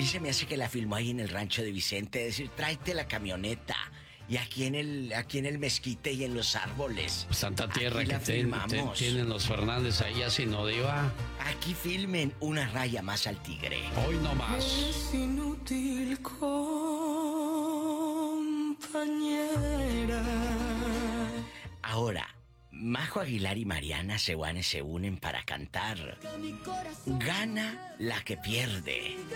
se me hace que la filmó ahí en el rancho de Vicente, es decir, tráete la camioneta. Y aquí en el mezquite y en los árboles. Pues tanta tierra que tienen los Fernández ahí, así no, diva. Aquí filmen una raya más al tigre. Hoy no más. Es inútil, compañera. Ahora, Majo Aguilar y Mariana se unen para cantar Gana la que pierde.